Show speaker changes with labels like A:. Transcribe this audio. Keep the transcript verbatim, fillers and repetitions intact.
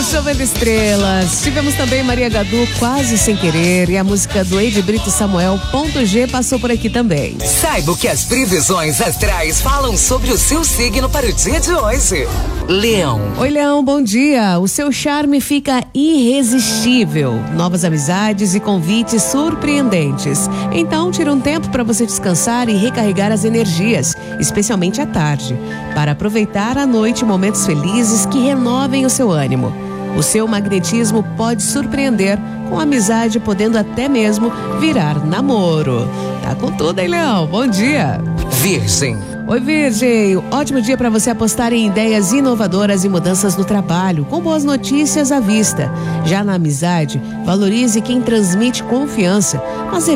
A: Chovendo Estrelas. Tivemos também Maria Gadu, Quase Sem Querer, e a música do Edi Brito e Samuel, Ponto G, passou por aqui também.
B: Saiba o que as previsões astrais falam sobre o seu signo para o dia de hoje. Leão.
A: Oi, Leão, bom dia. O seu charme fica irresistível. Novas amizades e convites surpreendentes. Então, tira um tempo para você descansar e recarregar as energias, especialmente à tarde, para aproveitar à noite momentos felizes que renovem o seu ânimo. O seu magnetismo pode surpreender, com amizade podendo até mesmo virar namoro. Tá com tudo, hein, Leão? Bom dia.
B: Virgem.
A: Oi, Virgem. Ótimo dia para você apostar em ideias inovadoras e mudanças no trabalho, com boas notícias à vista. Já na amizade, valorize quem transmite confiança, mas